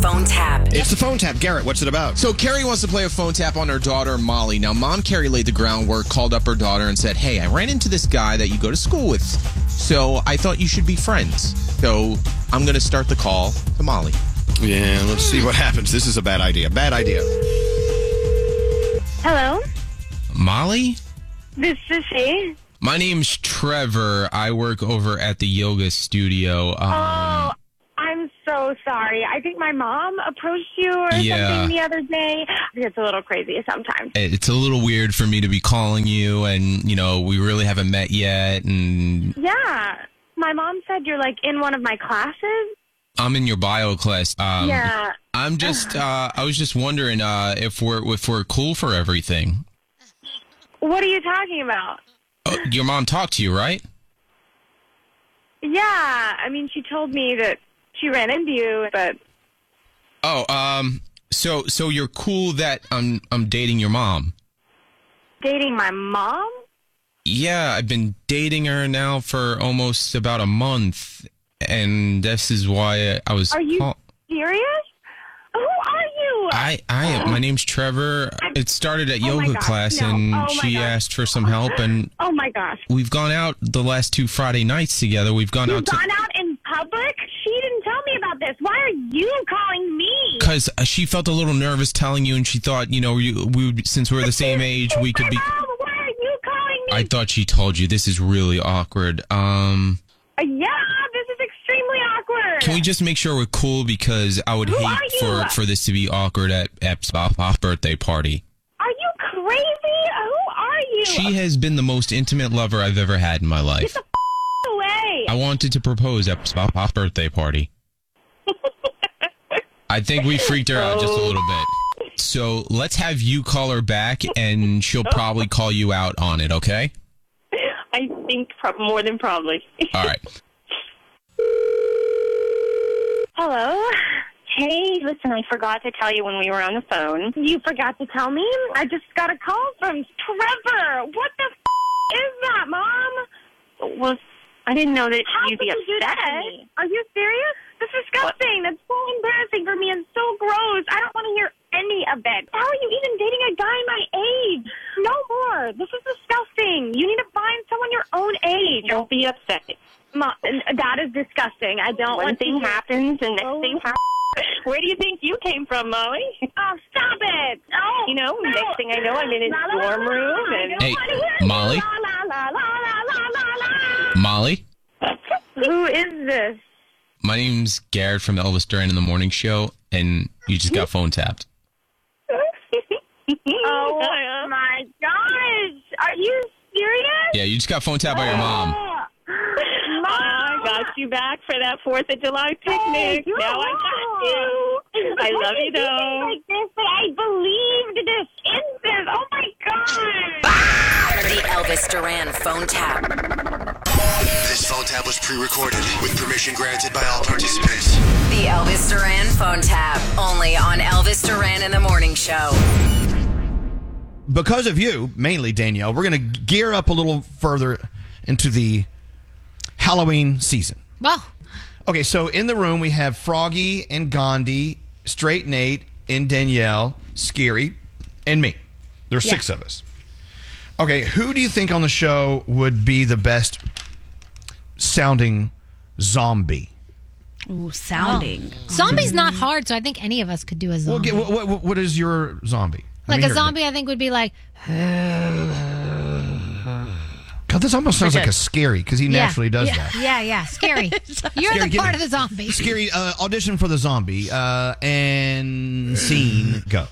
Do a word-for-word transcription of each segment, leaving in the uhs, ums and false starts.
phone tap. It's the phone tap. Garrett, what's it about? So Carrie wants to play a phone tap on her daughter, Molly. Now, Mom Carrie laid the groundwork, called up her daughter and said, hey, I ran into this guy that you go to school with, so I thought you should be friends. So I'm going to start the call to Molly. Yeah, let's see what happens. This is a bad idea. Bad idea. Hello, Molly? this is she. My name's Trevor. I work over at the yoga studio. Um, Oh, I'm so sorry. I think my mom approached you or Yeah. something the other day. It's a little crazy sometimes. It's a little weird for me to be calling you, and, you know, we really haven't met yet, and Yeah. My mom said you're like in one of my classes. I'm in your bio class. Um, Yeah. I'm just, uh, I was just wondering uh, if we're if we're cool for everything. What are you talking about? Oh, your mom talked to you, right? Yeah. I mean, she told me that she ran into you, but Oh, um, so so you're cool that I'm I'm dating your mom. dating my mom? Yeah, I've been dating her now for almost about a month, and this is why I was. Are you call- serious? Who are you? I I my name's Trevor. It started at Oh my yoga gosh, class, no. and Oh my she gosh. asked for some help, and Oh my gosh. we've gone out the last two Friday nights together. We've gone You've out to gone out in public? She didn't tell me about this. Why are you calling me? because she felt a little nervous telling you, and she thought, you know, you, we would, since we're the same age, we could be. Mom, why are you calling me? I thought she told you. This is really awkward. Um. Uh, yeah, this is extremely awkward. Can we just make sure we're cool, because I would Who hate are you? for, for this to be awkward at at Pop's birthday party. Are you crazy? Who are you? She has been the most intimate lover I've ever had in my Get life. the f- away. I wanted to propose at Pop's birthday party. I think we freaked her out just a little bit. So let's have you call her back, and she'll probably call you out on it, okay? I think prob- more than probably. All right. Hello? Hey, listen, I forgot to tell you when we were on the phone. You forgot to tell me? I just got a call from Trevor. What the f- is that, Mom? Well, I didn't know that How you'd could be you do upset that? with me. Are you serious? This is disgusting. That's so embarrassing for me and so gross. I don't want to hear any of it. How are you even dating a guy my age? No more. This is disgusting. You need to find someone your own age. Don't be upset. Mom, that is disgusting. I don't One want thing to hear- happens, and next Oh. thing happens. Where do you think you came from, Molly? Oh, stop it. Oh, You know, no. next thing I know, I'm in his La, la, la, dorm la, room, I and don't Hey, wanna hear Molly? La, la, la, la, la, la, la, la. Molly? Who is this? My name's Garrett from the Elvis Duran in the Morning Show, and you just got phone tapped. Oh, my gosh. Are you serious? Yeah, you just got phone tapped by your mom. Mom. I got you back for that fourth of July picnic. Hey, you're now I got you. Why I love do you, do things though. Like this, but I believed this instant. Oh, my God. The Elvis Duran phone tap. This phone tap was pre-recorded with permission granted by all participants. The Elvis Duran phone tap. Only on Elvis Duran in the Morning Show. Because of you, mainly Danielle, we're going to gear up a little further into the Halloween season. Well, Okay, so in the room we have Froggy and Gandhi, Straight Nate, and Danielle, Scary, and me. There's six of us. Okay, who do you think on the show would be the best sounding zombie? Ooh, sounding. zombie's not hard, so I think any of us could do a Well, zombie. get, what, what, what is your zombie? I like mean, a your- zombie, I think would be like, God, this almost sounds We're like good. a Scary, because he yeah, naturally does yeah, that. Yeah, yeah, scary. You're Scary, the get part it. of the zombie. Scary, uh, audition for the zombie, uh, and scene, go.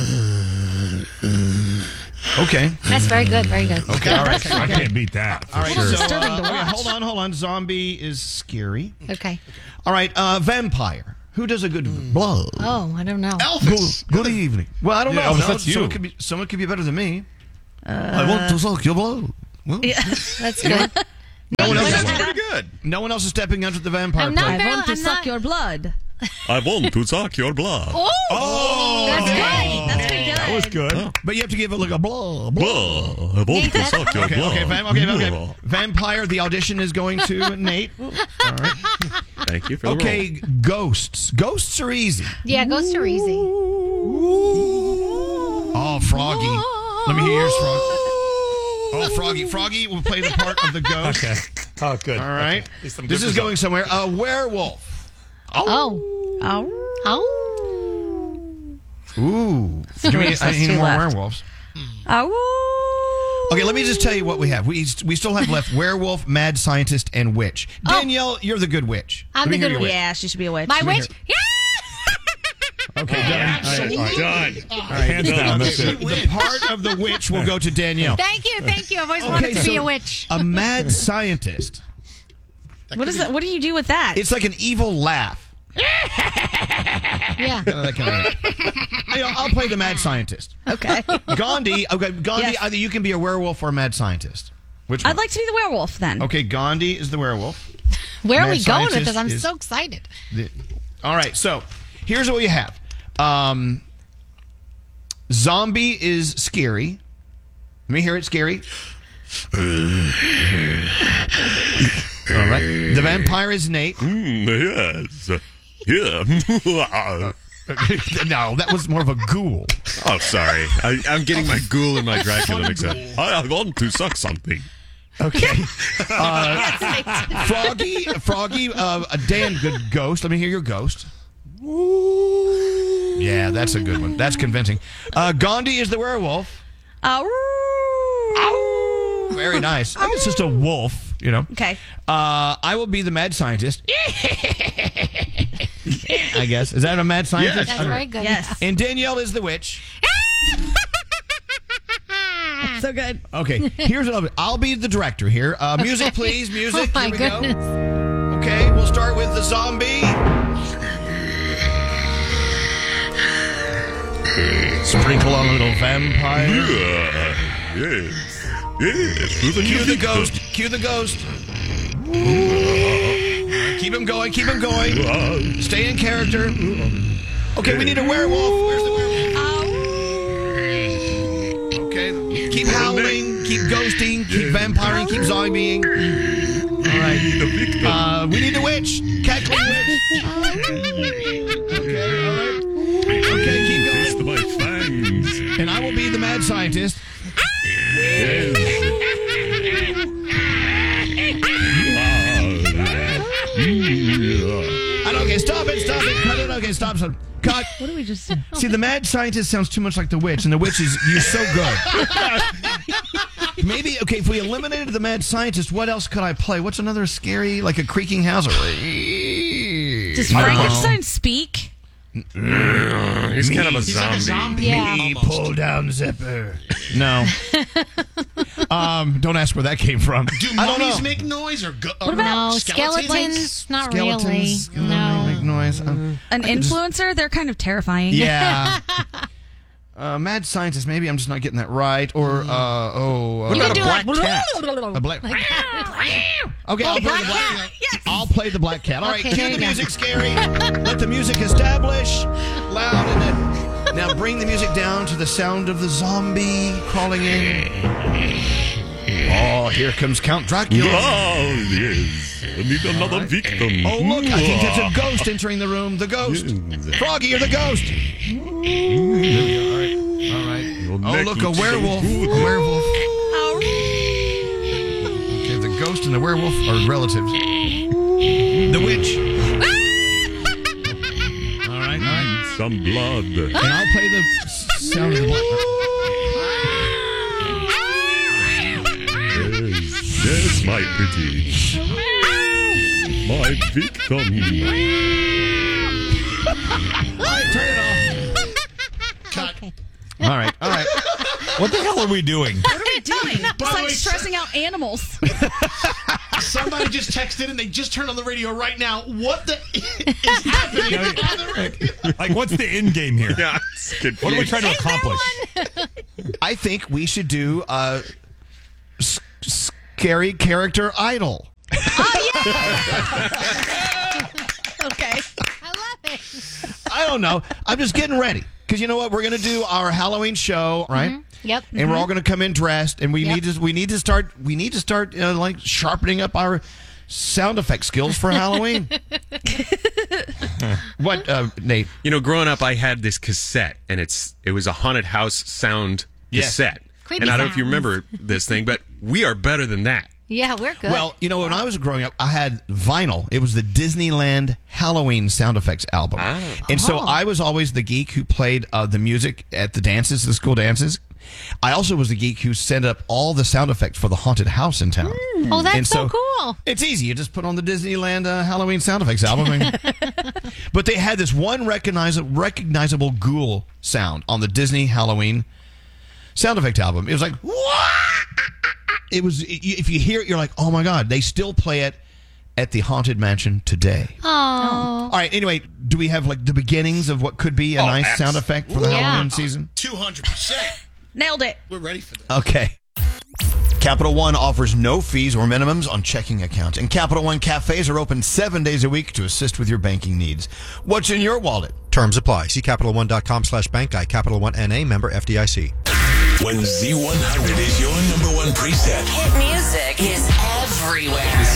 Okay. That's very good, very good. Okay, all right. I can't beat that. For All right, sure. so, disturbing uh, to okay, watch. hold on, hold on. Zombie is scary. Okay. All right, uh, vampire. Who does a good blood? Oh, I don't know. Elvis. Good, good evening. Well, I don't Yeah, know. Elvis, No, that's you. Someone could be, someone could be better than me. I want to suck your blood. Well, That's good. no, one else That's is, pretty good. no one else is stepping onto the vampire I'm not plate. I very- want to I'm suck not- your blood. I want to suck your blood. Oh, Oh, that's okay. great. That's pretty good. That was good. But you have to give it like a blah, blah. Blood. I want to suck your Okay, blood. okay, vam- okay, okay. Blood. Vampire, the audition is going to Nate. All right. Thank you for the Okay, ghosts. Ghosts are easy. Yeah, ghosts are easy. Oh, Froggy. Let me hear yours, Frog. Oh, Froggy. Froggy will play the part of the ghost. Okay. Oh, good. All right. Okay. At least I'm This good is for going somewhere. A werewolf. Oh. Oh. Oh. Ooh. Give me That's I need two more left. werewolves. Oh. Okay, let me just tell you what we have. We we still have left werewolf, mad scientist, and witch. Danielle, you're the good witch. I'm Let me the hear good your witch. Yeah, she should be a witch. My me witch? Yeah! Okay, done. All right, all right. Done. All right. Hands down. That's Okay, it. the part of the witch will go to Danielle. Thank you, thank you. I've always wanted to so be a witch. A mad scientist. What is that? What do you do with that? It's like an evil laugh. Yeah. Kind of that kind of thing. You know, I'll play the mad scientist. okay. Gandhi, okay, Gandhi, Yes. either you can be a werewolf or a mad scientist. Which one? I'd like to be the werewolf then. Okay, Gandhi is the werewolf. Where are Mad we going with scientist this? I'm is- so excited. The- all right, so here's what we have. Um, zombie is scary. Let me hear it, scary. All right. The vampire is Nate. Mm, yes. Yeah. No, that was more of a ghoul. Oh, sorry. I, I'm getting my ghoul and my Dracula mixed up. I want to suck something. Okay. Uh, Froggy, Froggy, uh, a damn good ghost. Let me hear your ghost. Yeah, that's a good one. That's convincing. Uh, Gandhi is the werewolf. Oh. Very nice. I mean, it's just a wolf, you know. Okay. Uh, I will be the mad scientist. I guess. Is that a mad scientist? That's I don't know. very good. Yes. And Danielle is the witch. So good. Okay, here's what I'll be. I'll be the director here. Uh, music, please. Music. Oh, my Here we goodness. go. Okay, we'll start with the zombie. Sprinkle on a little vampire. Yeah. Yes. Yes. To the Cue the music. ghost. Cue the ghost. Keep him going. Keep him going. Uh, Stay in character. Okay, we need a werewolf. Where's the werewolf? Okay, keep howling. Keep ghosting. Keep vampiring. Keep zombieing. All right. the victim. Uh, we need a witch. Cackling witch. Okay, all right. Okay, keep Taste going. my fangs. And I will be the mad scientist. Yes. And okay, stop it, stop it, cut it. Okay, stop, stop. Cut. What do we just do? See, the mad scientist sounds too much like the witch, and the witch is, you're so good. Maybe, okay, if we eliminated the mad scientist, what else could I play? What's another scary, like a creaking house? Does Frankenstein speak? He's kind of a zombie. Yeah. Me pull down zipper. No. um, don't ask where that came from. Do I don't mummies know. make noise or go- What about no, skeletons? Not Skeletons really. don't No. make noise. Um, An influencer? They're kind of terrifying. yeah. Uh, mad scientist. Maybe I'm just not getting that right. Or uh, oh, uh, You can do like a black. Okay, I'll play the black cat. I'll play the black cat. All right, Okay, cue there the you go. music, scary. Let the music establish. Loud and then. Now bring the music down to the sound of the zombie crawling in. Oh, here comes Count Dracula. Oh, yes. I need another victim. Oh, look, I think that's a ghost entering the room. The ghost. Froggy, you're the ghost. All right. All right. Oh, look, a werewolf. A werewolf. Okay, the ghost and the werewolf are relatives. The witch. All right, all right. Some blood. And I'll play the s- sound of the blood. Yes, yes, my pretty. My victim. All right, turn it off. Cut. All right, all right. What the hell are we doing? What are we doing? It's the like way, stressing out animals. Somebody just texted and they just turned on the radio right now. What the is happening on the radio? Like, what's the end game here? Yeah, it's confused. What are we trying to accomplish? I think we should do a s- scary character idol. Okay. I love it. I don't know. I'm just getting ready. Because you know what? We're going to do our Halloween show, right? Mm-hmm. Yep. And we're all going to come in dressed, and we Yep. need to we need to start we need to start uh, like sharpening up our sound effect skills for Halloween. What, uh, Nate? You know, growing up, I had this cassette, and it's it was a haunted house sound Yes. cassette. Creepy and I don't know if you sounds. remember this thing, but we are better than that. Yeah, we're good. Well, you know, when I was growing up, I had vinyl. It was the Disneyland Halloween sound effects album. And so Oh. I was always the geek who played uh, the music at the dances, the school dances. I also was the geek who set up all the sound effects for the haunted house in town. oh, that's And so, cool. It's easy. You just put on the Disneyland uh, Halloween sound effects album. and- but they had this one recognizable, recognizable ghoul sound on the Disney Halloween sound effect album. It was like, "Wah!" It was, if you hear it, you're like, oh my God, they still play it at the Haunted Mansion today. Oh. All right, anyway, do we have like the beginnings of what could be a Oh, nice abs- sound effect for the Yeah. Halloween season? two hundred percent. Nailed it. We're ready for this. Okay. Capital One offers no fees or minimums on checking accounts, and Capital One cafes are open seven days a week to assist with your banking needs. What's in your wallet? Terms apply. See CapitalOne.com slash bank guide. Capital One N A, member F D I C. When Z one hundred is your number one preset. Hit music is everywhere.